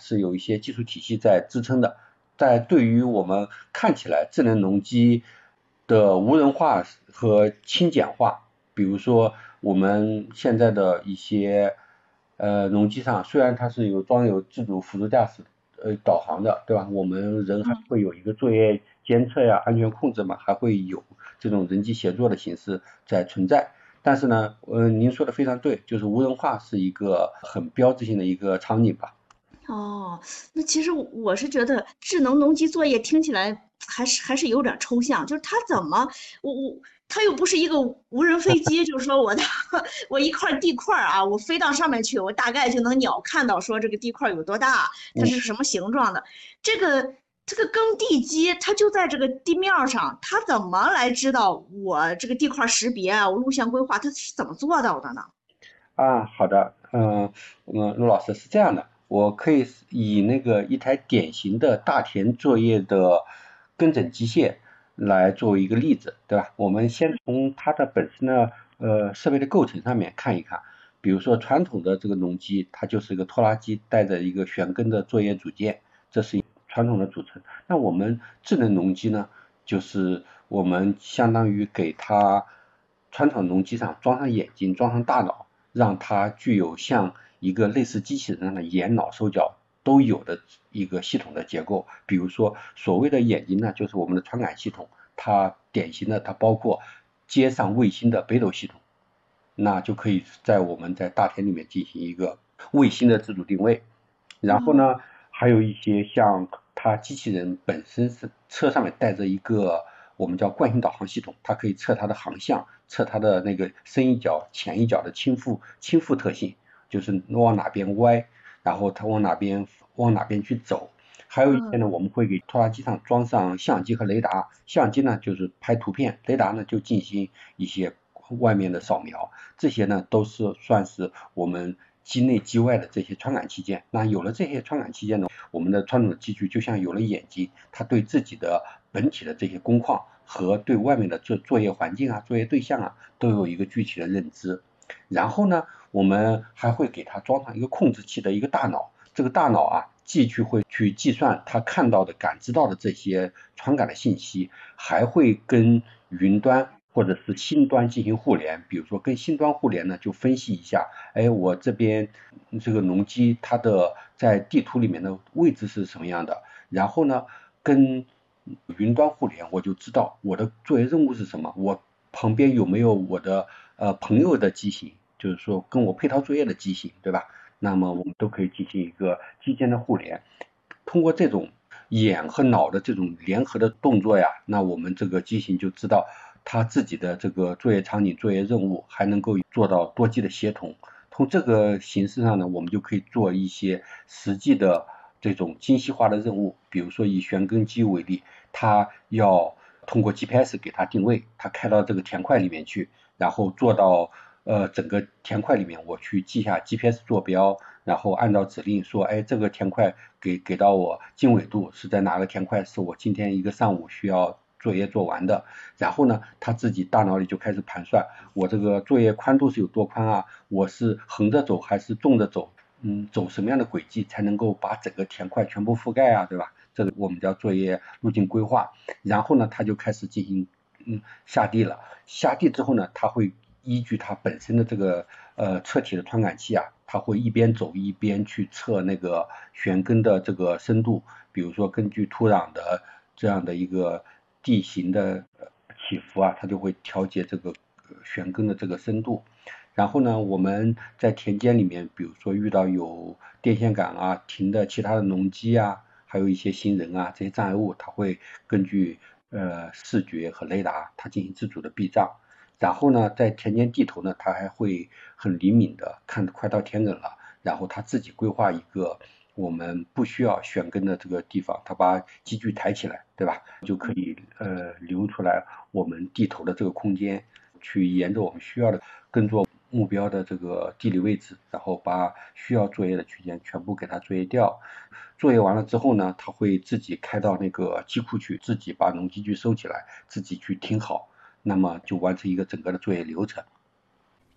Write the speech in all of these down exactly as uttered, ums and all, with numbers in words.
是有一些技术体系在支撑的。在对于我们看起来智能农机的无人化和轻简化，比如说我们现在的一些呃农机上，虽然它是有装有自主辅助驾驶呃导航的，对吧？我们人还会有一个作业监测呀、安全控制嘛，还会有这种人机协作的形式在存在。但是呢，呃，您说的非常对，就是无人化是一个很标志性的一个场景吧。 哦，那其实我是觉得智能农机作业听起来还是还是有点抽象，就是它怎么，我我它又不是一个无人飞机，就是说我的我一块地块儿啊，我飞到上面去，我大概就能鸟看到说这个地块有多大，它嗯。 是什么形状的。这个这个耕地机它就在这个地面上，它怎么来知道我这个地块识别啊，我路线规划，它是怎么做到的呢？ 啊，好的，嗯嗯，陆老师是这样的，我可以以那个一台典型的大田作业的耕整机械来作为一个例子，对吧？我们先从它的本身的呃设备的构成上面看一看，比如说传统的这个农机，它就是一个拖拉机带着一个旋耕的作业组件，这是传统的组成。那我们智能农机呢，就是我们相当于给它传统农机上装上眼睛，装上大脑。让它具有像一个类似机器人的眼脑手脚都有的一个系统的结构。比如说所谓的眼睛呢，就是我们的传感系统，它典型的它包括接上卫星的北斗系统，那就可以在我们在大田里面进行一个卫星的自主定位。然后哦， 呢，还有一些像它机器人本身是车上面带着一个我们叫惯性导航系统，它可以测它的航向，测它的那个深一脚、浅一脚的倾覆倾覆特性，就是往哪边歪，然后它往哪边往哪边去走。还有一些嗯。 呢，我们会给拖拉机上装上相机和雷达，相机呢就是拍图片，雷达呢就进行一些外面的扫描，这些呢都是算是我们机内机外的这些传感器件。那有了这些传感器件呢，我们的传统的机具就像有了眼睛，它对自己的本体的这些工况和对外面的作作业环境啊、作业对象啊，都有一个具体的认知。然后呢，我们还会给它装上一个控制器的一个大脑，这个大脑啊，既去会去计算它看到的、感知到的这些传感的信息，还会跟云端或者是新端进行互联。比如说跟新端互联呢，就分析一下，哎，我这边这个农机它的在地图里面的位置是什么样的，然后呢，跟云端互联，我就知道我的作业任务是什么，我旁边有没有我的呃朋友的机型，就是说跟我配套作业的机型，对吧？那么我们都可以进行一个机间的互联。通过这种眼和脑的这种联合的动作呀，那我们这个机型就知道它自己的这个作业场景、作业任务，还能够做到多机的协同。从这个形式上呢，我们就可以做一些实际的这种精细化的任务。比如说以旋耕机为例，它要通过 G P S 给它定位，它开到这个田块里面去，然后做到呃整个田块里面，我去记下 G P S 坐标，然后按照指令说，哎，这个田块给给到我经纬度是在哪个田块，是我今天一个上午需要作业做完的。然后呢，他自己大脑里就开始盘算，我这个作业宽度是有多宽啊？我是横着走还是纵着走？嗯，走什么样的轨迹才能够把整个田块全部覆盖啊？对吧？这个我们叫作业路径规划。然后呢，他就开始进行嗯下地了。下地之后呢，他会依据它本身的这个呃车体的传感器啊，它会一边走一边去测那个旋根的这个深度，比如说根据土壤的这样的一个地形的起伏啊，它就会调节这个旋根的这个深度。然后呢，我们在田间里面，比如说遇到有电线杆啊、停的其他的农机啊，还有一些行人啊这些障碍物，它会根据呃视觉和雷达，它进行自主的避障。然后呢，在田间地头呢，它还会很灵敏的看快到田埂了，然后它自己规划一个我们不需要旋耕的这个地方，它把机具抬起来，对吧？就可以呃留出来我们地头的这个空间，去沿着我们需要的耕作目标的这个地理位置，然后把需要作业的区间全部给它作业掉。作业完了之后呢，它会自己开到那个机库去，自己把农机具收起来，自己去听好，那么就完成一个整个的作业流程。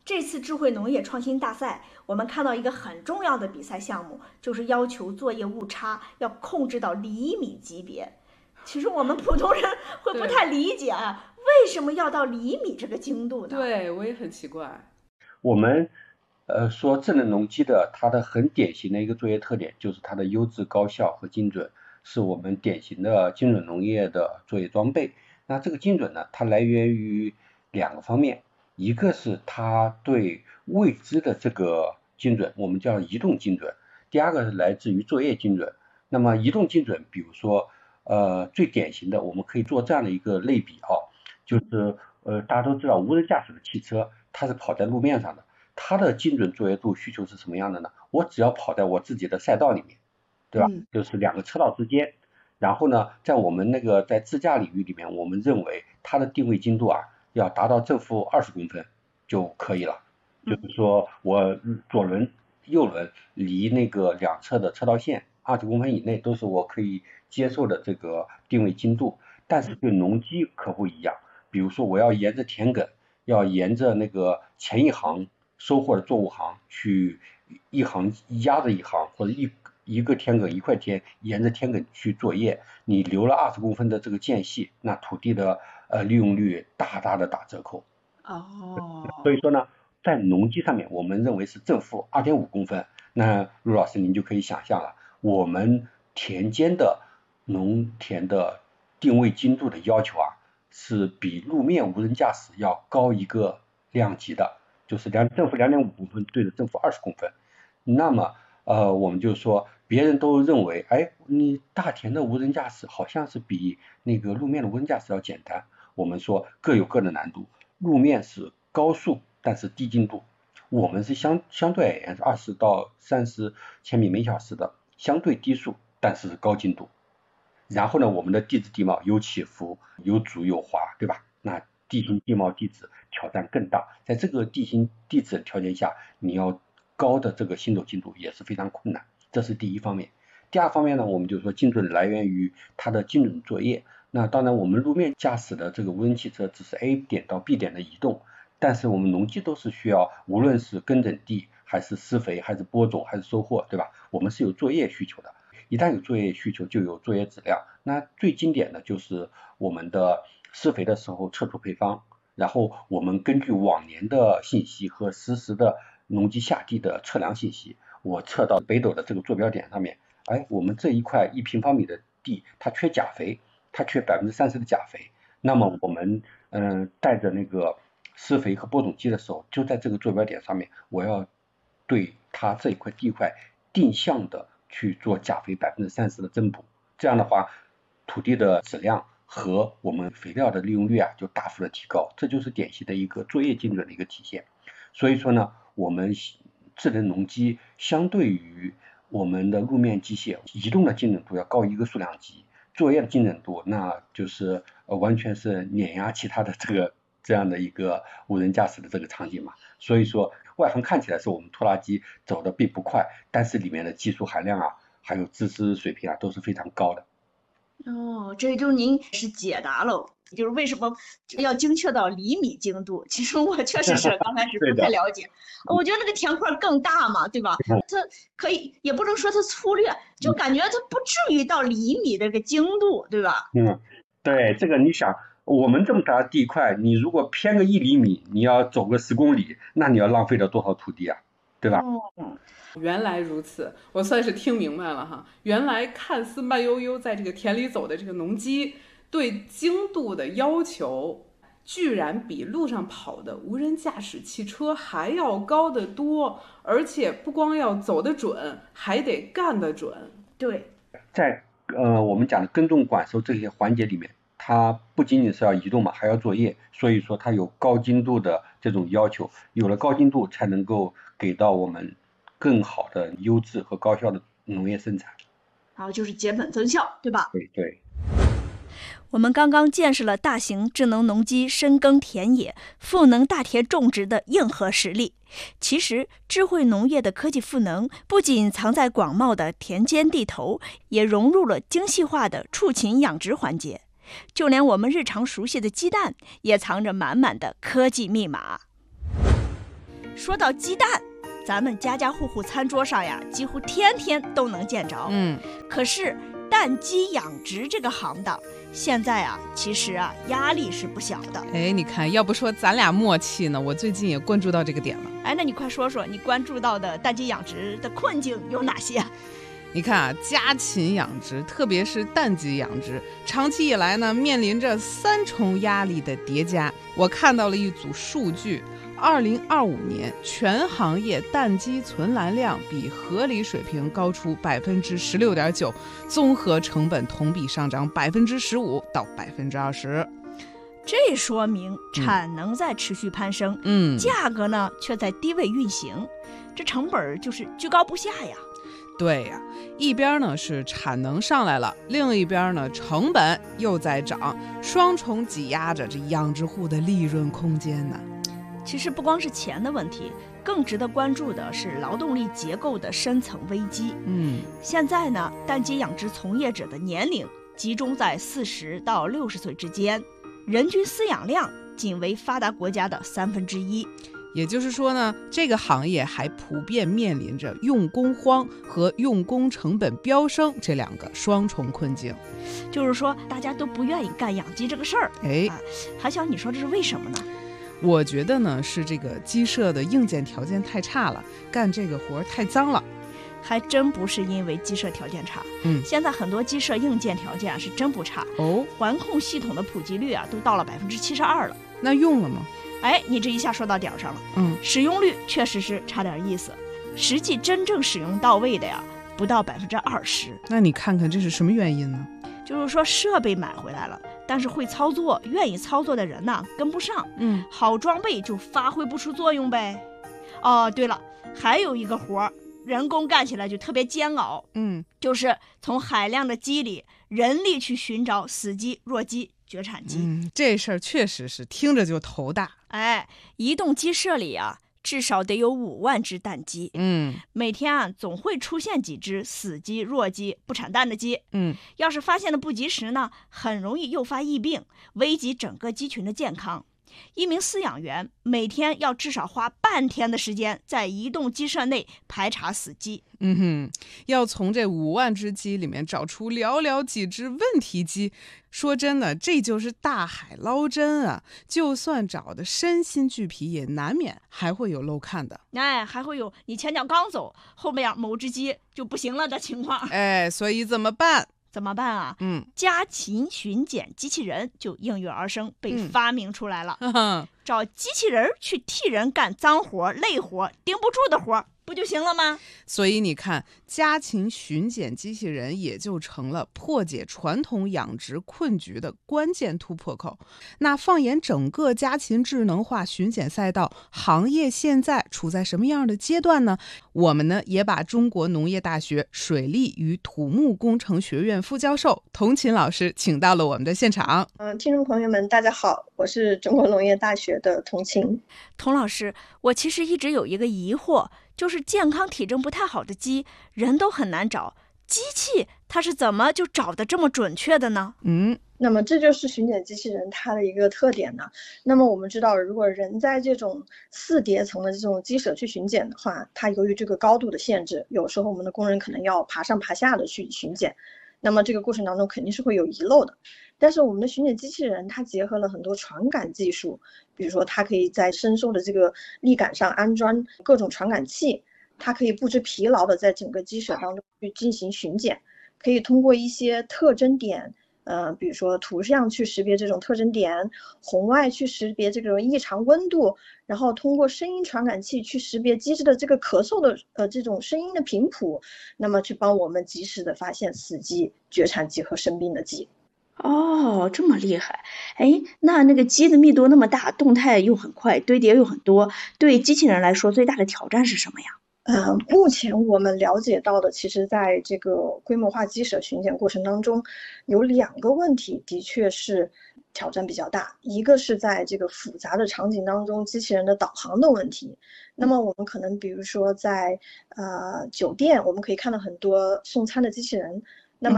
这次智慧农业创新大赛，我们看到一个很重要的比赛项目，就是要求作业误差要控制到厘米级别。其实我们普通人会不太理解啊，为什么要到厘米这个精度呢？ 对，我也很奇怪。 我们呃说智能农机的它的很典型的一个作业特点就是它的优质、高效和精准，是我们典型的精准农业的作业装备。那这个精准呢，它来源于两个方面，一个是它对未知的这个精准，我们叫移动精准；第二个是来自于作业精准。那么移动精准，比如说呃最典型的，我们可以做这样的一个类比啊，就是呃大家都知道无人驾驶的汽车它是跑在路面上的，它的精准作业度需求是什么样的呢？我只要跑在我自己的赛道里面，对吧？ 嗯、 就是两个车道之间。然后呢，在我们那个在自驾领域里面，我们认为它的定位精度啊，要达到正负二十公分就可以了。就是说我左轮、右轮离那个两侧的车道线二十公分以内，都是我可以接受的这个定位精度。但是对农机可不一样，比如说我要沿着田埂，要沿着那个前一行收获的作物行去一行压着一行，或者一一个田埂一块田沿着田埂去作业，你留了二十公分的这个间隙，那土地的呃利用率大大的打折扣。 哦， 所以说呢，在农机上面我们认为是正负二点五公分。那陆老师您就可以想象了，我们田间的农田的定位精度的要求啊，是比路面无人驾驶要高一个量级的，就是两正负两点五公分对着正负二十公分。那么呃，我们就说别人都认为，哎，你大田的无人驾驶好像是比那个路面的无人驾驶要简单。我们说各有各的难度，路面是高速但是低精度，我们是相相对而言是二十到三十千米每小时的相对低速，但是高精度。然后呢，我们的地质地貌有起伏、有阻有滑，对吧？那地形地貌地质挑战更大，在这个地形地质条件下，你要高的这个行走精度也是非常困难，这是第一方面。第二方面呢，我们就说精准来源于它的精准作业。那当然我们路面驾驶的这个无人汽车只是 A 点到 B 点的移动，但是我们农机都是需要，无论是耕整地还是施肥还是播种还是收获，对吧？我们是有作业需求的，一旦有作业需求就有作业质量。那最经典的就是我们的施肥的时候测出配方，然后我们根据往年的信息和实时的农机下地的测量信息，我测到北斗的这个坐标点上面，哎，我们这一块一平方米的地它缺钾肥，它缺百分之三十的钾肥，那么我们嗯、呃、带着那个施肥和播种机的时候，就在这个坐标点上面，我要对它这一块地块定向的去做钾肥百分之三十的增补，这样的话土地的质量和我们肥料的利用率啊就大幅的提高，这就是典型的一个作业精准的一个体现。所以说呢，我们智能农机相对于我们的路面机械，移动的精准度要高一个数量级，作业的精准度那就是呃完全是碾压其他的这个这样的一个无人驾驶的这个场景嘛。所以说外行看起来是我们拖拉机走的并不快，但是里面的技术含量啊，还有知识水平啊都是非常高的。 哦，这就您是解答了，就是为什么要精确到厘米精度。其实我确实是刚开始不太了解，我觉得那个田块更大嘛，对吧？它可以也不能说它粗略，就感觉它不至于到厘米的这个精度，对吧？ 嗯，对，这个你想，我们这么大的地块，你如果偏个一厘米，你要走个十公里，那你要浪费了多少土地啊，对吧？ 嗯， 原来如此，我算是听明白了哈。原来看似慢悠悠在这个田里走的这个农机，对精度的要求，居然比路上跑的无人驾驶汽车还要高得多，而且不光要走得准，还得干得准。 对， 在呃我们讲的耕种管收这些环节里面，它不仅仅是要移动嘛，还要作业，所以说它有高精度的这种要求，有了高精度才能够给到我们更好的优质和高效的农业生产， 然后就是减本增效，对吧？ 对对。 我们刚刚见识了大型智能农机深耕田野、赋能大田种植的硬核实力。其实，智慧农业的科技赋能不仅藏在广袤的田间地头，也融入了精细化的畜禽养殖环节。就连我们日常熟悉的鸡蛋，也藏着满满的科技密码。 说到鸡蛋，咱们家家户户餐桌上呀，几乎天天都能见着。 嗯， 可是蛋鸡养殖这个行当，现在啊，其实啊，压力是不小的。 哎，你看，要不说咱俩默契呢，我最近也关注到这个点了。 哎，那你快说说你关注到的蛋鸡养殖的困境有哪些？ 你看啊，家禽养殖，特别是蛋鸡养殖，长期以来呢，面临着三重压力的叠加。我看到了一组数据，二零二五年全行业蛋鸡存栏量比合理水平高出百分之十六点九，综合成本同比上涨百分之十五到百分之二十。 这说明产能在持续攀升， 嗯， 价格呢却在低位运行，这成本就是居高不下呀。 对呀，一边呢是产能上来了，另一边呢成本又在涨，双重挤压着这养殖户的利润空间呢。 其实不光是钱的问题，更值得关注的是劳动力结构的深层危机。 嗯， 现在呢，蛋鸡养殖从业者的年龄集中在四十到六十岁之间，人均饲养量仅为发达国家的三分之一。 也就是说呢，这个行业还普遍面临着用工荒和用工成本飙升这两个双重困境。 就是说，大家都不愿意干养鸡这个事儿。 哎， 啊，韩晓，你说这是为什么呢？ 我觉得呢，是这个鸡舍的硬件条件太差了，干这个活太脏了。 还真不是因为鸡舍条件差， 嗯， 现在很多鸡舍硬件条件啊是真不差哦， 环控系统的普及率啊都到了百分之七十二了。 那用了吗？ 哎，你这一下说到点儿上了， 嗯， 使用率确实是差点意思，实际真正使用到位的呀，不到百分之二十。 那你看看这是什么原因呢？ 就是说设备买回来了，但是会操作、愿意操作的人呢跟不上， 嗯， 好装备就发挥不出作用呗。哦，对了，还有一个活儿，人工干起来就特别煎熬， 嗯， 就是从海量的鸡里人力去寻找死鸡、弱鸡、绝产鸡。 嗯，这事儿确实是听着就头大。 哎，一栋鸡舍里啊，至少得有五万只蛋鸡。 嗯， 每天啊，总会出现几只死鸡、弱鸡、不产蛋的鸡。 嗯， 要是发现的不及时呢，很容易诱发疫病，危及整个鸡群的健康。一名饲养员每天要至少花半天的时间在一栋鸡舍内排查死鸡。 嗯哼，要从这五万只鸡里面找出寥寥几只问题鸡，说真的，这就是大海捞针啊！就算找的身心俱疲，也难免还会有漏看的。 哎，还会有你前脚刚走，后面某只鸡就不行了的情况。 哎，所以怎么办？ 怎么办啊？ 嗯， 家禽巡检机器人就应运而生，被发明出来了。 嗯、 找机器人去替人干脏活、累活、盯不住的活，不就行了吗？ 所以你看，家禽巡检机器人也就成了破解传统养殖困局的关键突破口。那放眼整个家禽智能化巡检赛道，行业现在处在什么样的阶段呢？我们呢也把中国农业大学水利与土木工程学院副教授童琴老师请到了我们的现场。 嗯、呃，听众朋友们，大家好，我是中国农业大学的童琴。 童老师，我其实一直有一个疑惑，就是健康体征不太好的鸡，人都很难找，机器它是怎么就找得这么准确的呢？ 嗯， 那么这就是巡检机器人它的一个特点呢。那么我们知道，如果人在这种四叠层的这种鸡舍去巡检的话，它由于这个高度的限制，有时候我们的工人可能要爬上爬下的去巡检，那么这个过程当中肯定是会有遗漏的。但是我们的巡检机器人它结合了很多传感技术，比如说它可以在伸缩的这个立杆上安装各种传感器，它可以不知疲劳的在整个鸡舍当中去进行巡检，可以通过一些特征点，呃，比如说图像去识别这种特征点，红外去识别这种异常温度，然后通过声音传感器去识别鸡只的这个咳嗽的呃这种声音的频谱，那么去帮我们及时的发现死鸡、绝产鸡和生病的鸡。 哦，这么厉害！哎，那那个鸡的密度那么大，动态又很快，堆叠又很多，对机器人来说最大的挑战是什么呀？ 呃，目前我们了解到的，其实在这个规模化鸡舍巡检过程当中，有两个问题的确是挑战比较大。一个是在这个复杂的场景当中，机器人的导航的问题。那么我们可能比如说在呃酒店，我们可以看到很多送餐的机器人，那么它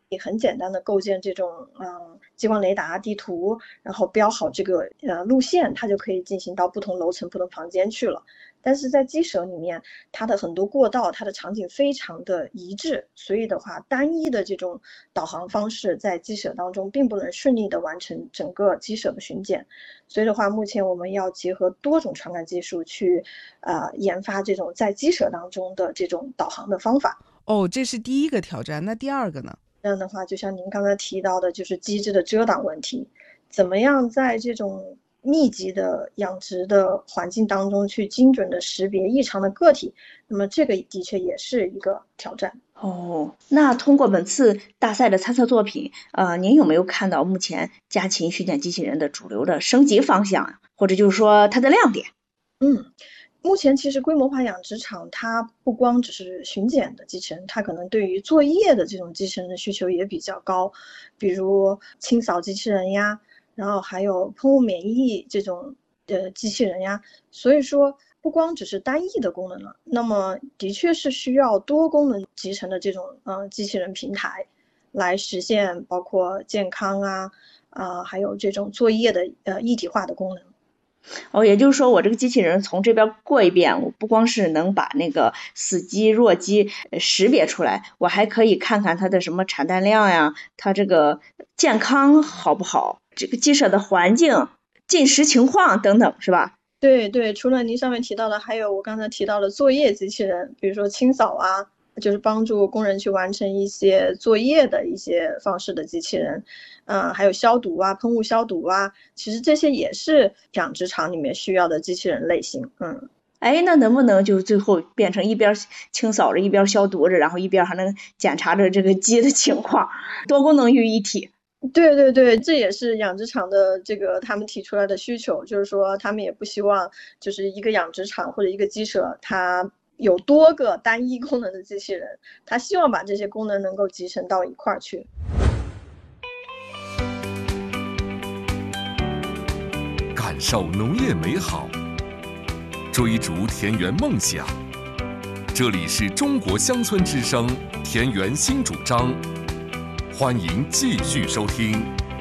也很简单的构建这种嗯激光雷达地图，然后标好这个呃路线，它就可以进行到不同楼层、不同房间去了。但是在鸡舍里面，它的很多过道，它的场景非常的一致，所以的话，单一的这种导航方式在鸡舍当中并不能顺利的完成整个鸡舍的巡检。所以的话，目前我们要结合多种传感技术去呃研发这种在鸡舍当中的这种导航的方法。 哦，这是第一个挑战，那第二个呢？ 这样的话，就像您刚才提到的，就是机制的遮挡问题，怎么样在这种密集的养殖的环境当中去精准的识别异常的个体，那么这个的确也是一个挑战。 哦，那通过本次大赛的参测作品，呃，您有没有看到目前家禽巡检机器人的主流的升级方向，或者就是说它的亮点？ 嗯。目前其实规模化养殖场它不光只是巡检的机器人，它可能对于作业的这种机器人的需求也比较高，比如清扫机器人呀，然后还有喷雾免疫这种呃机器人呀，所以说不光只是单一的功能了，那么的确是需要多功能集成的这种呃机器人平台来实现包括健康啊啊、呃、还有这种作业的呃一体化的功能。 哦，也就是说我这个机器人从这边过一遍，我不光是能把那个死鸡弱鸡识别出来，我还可以看看它的什么产蛋量呀，它这个健康好不好，这个鸡舍的环境进食情况等等，是吧？ 对对，除了您上面提到的，还有我刚才提到的作业机器人，比如说清扫啊，就是帮助工人去完成一些作业的一些方式的机器人，嗯，还有消毒啊、喷雾消毒啊，其实这些也是养殖场里面需要的机器人类型。嗯， 哎，那能不能就最后变成一边清扫着，一边消毒着，然后一边还能检查着这个鸡的情况，多功能于一体？ 对对对，这也是养殖场的这个他们提出来的需求，就是说他们也不希望就是一个养殖场或者一个鸡舍它有多个单一功能的机器人，他希望把这些功能能够集成到一块儿去。 感受农业美好，追逐田园梦想。这里是中国乡村之声田园新主张，欢迎继续收听。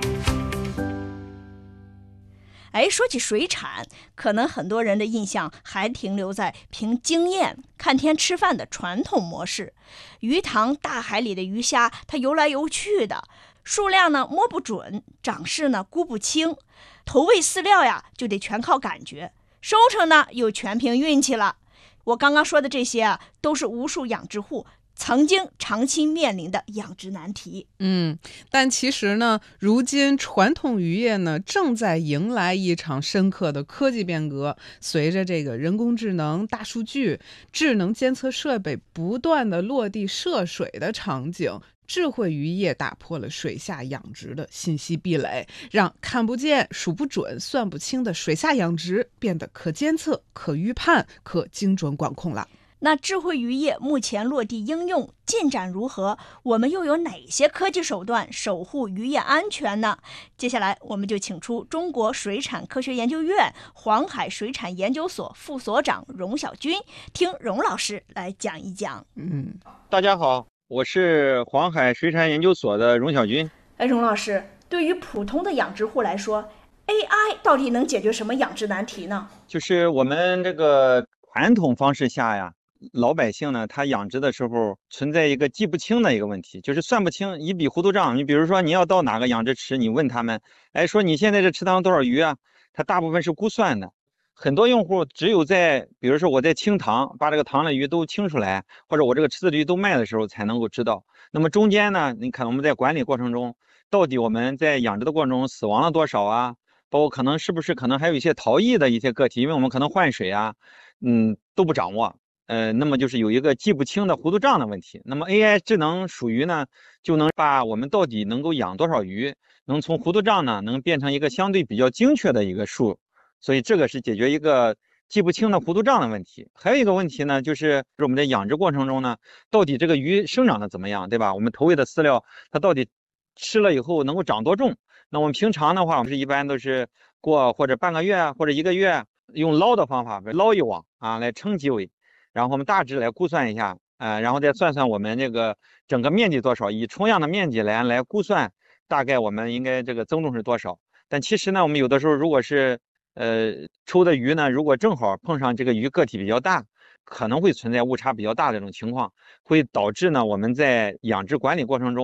哎，说起水产，可能很多人的印象还停留在凭经验看天吃饭的传统模式。鱼塘大海里的鱼虾，它游来游去的，数量呢摸不准，长势呢估不清，投喂饲料呀就得全靠感觉，收成呢又全凭运气了。我刚刚说的这些啊，都是无数养殖户曾经长期面临的养殖难题。 嗯，但其实呢，如今传统渔业呢正在迎来一场深刻的科技变革。随着这个人工智能、大数据、智能监测设备不断的落地涉水的场景，智慧渔业打破了水下养殖的信息壁垒，让看不见、数不准、算不清的水下养殖变得可监测、可预判、可精准管控了。 那智慧渔业目前落地应用进展如何？我们又有哪些科技手段守护渔业安全呢？接下来我们就请出中国水产科学研究院黄海水产研究所副所长荣小军，听荣老师来讲一讲。 嗯， 大家好，我是黄海水产研究所的荣小军。 哎，荣老师，对于普通的养殖户来说 A I 到底能解决什么养殖难题呢？ 就是我们这个传统方式下呀，老百姓呢，他养殖的时候存在一个记不清的一个问题，就是算不清，一笔糊涂账。你比如说你要到哪个养殖池，你问他们，哎，说你现在这池塘多少鱼啊？他大部分是估算的。很多用户只有在，比如说我在清塘，把这个塘的鱼都清出来，或者我这个池子的鱼都卖的时候才能够知道。那么中间呢，你看我们在管理过程中，到底我们在养殖的过程中死亡了多少啊？包括可能是不是可能还有一些逃逸的一些个体，因为我们可能换水啊，嗯，都不掌握。呃，那么就是有一个记不清的糊涂账的问题。那么 A I 智能属鱼呢，就能把我们到底能够养多少鱼，能从糊涂账呢，能变成一个相对比较精确的一个数。所以这个是解决一个记不清的糊涂账的问题。还有一个问题呢，就是我们在养殖过程中呢，到底这个鱼生长的怎么样，对吧？我们投喂的饲料，它到底吃了以后能够长多重？那我们平常的话，我们是一般都是过或者半个月啊，或者一个月，用捞的方法捞一网啊来称几尾。然后我们大致来估算一下， 呃，然后再算算我们这个整个面积多少，以冲样的面积来来估算，大概我们应该这个增重是多少。但其实呢，我们有的时候如果是呃抽的鱼呢，如果正好碰上这个鱼个体比较大，可能会存在误差比较大的这种情况，会导致呢我们在养殖管理过程中。